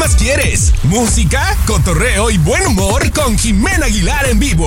más quieres. Música, cotorreo y buen humor con Jimena Aguilar en vivo.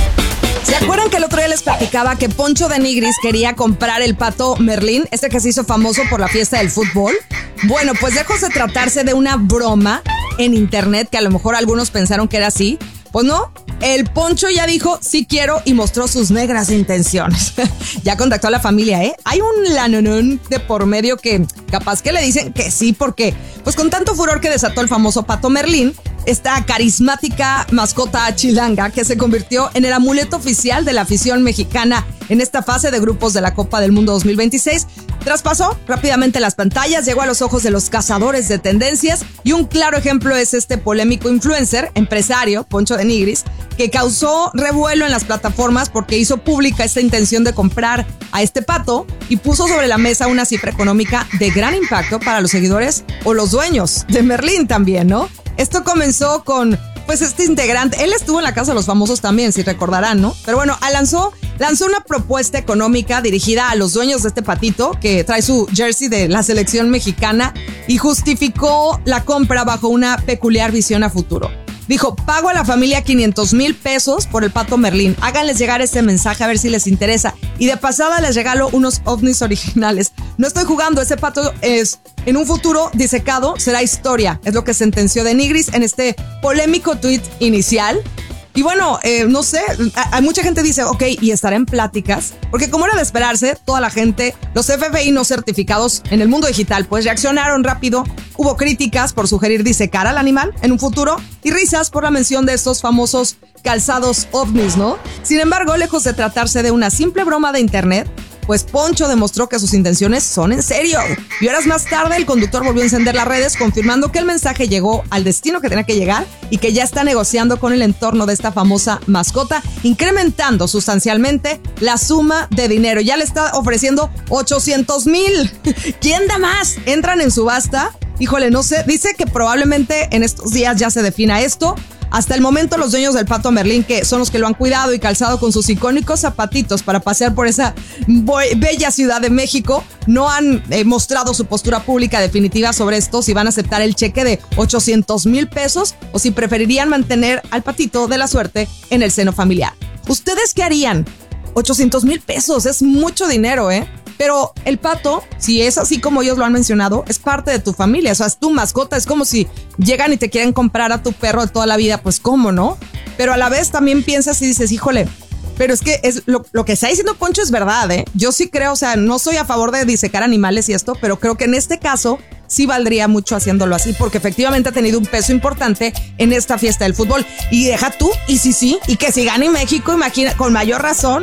¿Se acuerdan que el otro día les platicaba que Poncho de Nigris quería comprar el pato Merlín, este que se hizo famoso por la fiesta del fútbol? Bueno, pues lejos de tratarse de una broma en internet, que a lo mejor algunos pensaron que era así, pues no, el Poncho ya dijo sí quiero y mostró sus negras intenciones. Ya contactó a la familia, ¿eh? Hay un lanonón de por medio que capaz que le dicen que sí, porque pues con tanto furor que desató el famoso pato Merlín, esta carismática mascota chilanga que se convirtió en el amuleto oficial de la afición mexicana en esta fase de grupos de la Copa del Mundo 2026, traspasó rápidamente las pantallas, llegó a los ojos de los cazadores de tendencias y un claro ejemplo es este polémico influencer, empresario, Poncho de Nigris, que causó revuelo en las plataformas porque hizo pública esta intención de comprar a este pato y puso sobre la mesa una cifra económica de gran impacto para los seguidores o los dueños de Merlín también, ¿no? Esto comenzó con, pues, este integrante. Él estuvo en la Casa de los Famosos también, si recordarán, ¿no? Pero bueno, lanzó una propuesta económica dirigida a los dueños de este patito, que trae su jersey de la selección mexicana, y justificó la compra bajo una peculiar visión a futuro. Dijo, pago a la familia 500,000 pesos por el pato Merlín. Háganles llegar este mensaje a ver si les interesa. Y de pasada les regalo unos ovnis originales. No estoy jugando, ese pato es en un futuro disecado, será historia. Es lo que sentenció de Nigris en este polémico tuit inicial. Y bueno, no sé, hay mucha gente dice, ok, y estará en pláticas, porque como era de esperarse, toda la gente, los FBI no certificados en el mundo digital, pues reaccionaron rápido. Hubo críticas por sugerir disecar al animal en un futuro y risas por la mención de estos famosos calzados ovnis, ¿no? Sin embargo, lejos de tratarse de una simple broma de internet, pues Poncho demostró que sus intenciones son en serio. Y horas más tarde, el conductor volvió a encender las redes, confirmando que el mensaje llegó al destino que tenía que llegar y que ya está negociando con el entorno de esta famosa mascota, incrementando sustancialmente la suma de dinero. Ya le está ofreciendo 800,000. ¿Quién da más? Entran en subasta. Híjole, no sé. Dice que probablemente en estos días ya se defina esto. Hasta el momento los dueños del pato Merlín, que son los que lo han cuidado y calzado con sus icónicos zapatitos para pasear por esa bella Ciudad de México, no han mostrado su postura pública definitiva sobre esto, si van a aceptar el cheque de 800,000 pesos o si preferirían mantener al patito de la suerte en el seno familiar. ¿Ustedes qué harían? 800,000 pesos, es mucho dinero, ¿eh? Pero el pato, si es así como ellos lo han mencionado, es parte de tu familia, o sea, es tu mascota, es como si llegan y te quieren comprar a tu perro de toda la vida, pues ¿cómo no? Pero a la vez también piensas y dices, híjole, pero es que es lo que está diciendo Poncho es verdad, ¿eh? Yo sí creo, o sea, no soy a favor de disecar animales y esto, pero creo que en este caso sí valdría mucho haciéndolo así, porque efectivamente ha tenido un peso importante en esta fiesta del fútbol. Y deja tú, y sí, y que si gane México, imagina, con mayor razón,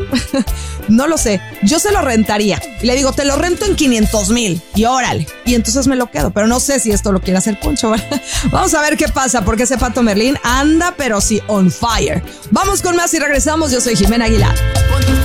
no lo sé, yo se lo rentaría. Y le digo, te lo rento en 500,000 y órale. Y entonces me lo quedo, pero no sé si esto lo quiere hacer Poncho, ¿verdad? Vamos a ver qué pasa, porque ese pato Merlín anda, pero sí, on fire. Vamos con más y regresamos. Yo soy Jimena Aguilar.